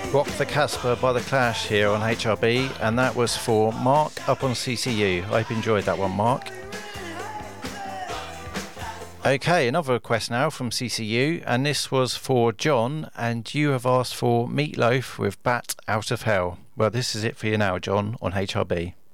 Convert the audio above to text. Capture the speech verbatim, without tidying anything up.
Rock the Casper by The Clash here on H R B, and that was for Mark up on C C U. I hope you enjoyed that one, Mark. Okay, another request now from C C U, and this was for John, and you have asked for Meatloaf with Bat Out of Hell. Well, this is it for you now, John, on H R B.